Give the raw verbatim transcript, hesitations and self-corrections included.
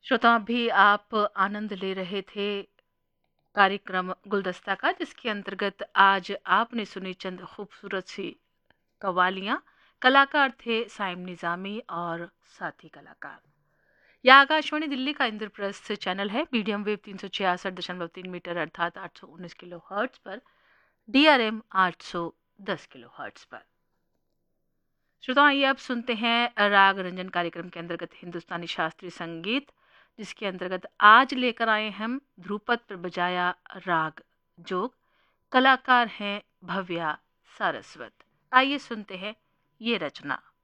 श्रोता अभी आप आनंद ले रहे थे कार्यक्रम गुलदस्ता का, जिसके अंतर्गत आज आपने सुनी चंद खूबसूरत सी कवालियां। कलाकार थे साइम निजामी और साथी कलाकार। यह आकाशवाणी दिल्ली का इंद्रप्रस्थ चैनल है, मीडियम वेव तीन सौ छियासठ दशमलव तीन मीटर अर्थात आठ सौ उन्नीस किलो हर्ट्ज पर, डी आर एम आठ सौ दस किलो हर्ट्ज पर। श्रोताओं, आइए अब सुनते हैं राग रंजन कार्यक्रम के अंतर्गत हिंदुस्तानी शास्त्रीय संगीत, जिसके अंतर्गत आज लेकर आए हम ध्रुपद पर बजाया राग जोग। कलाकार हैं भव्या सारस्वत। आइए सुनते हैं ये रचना।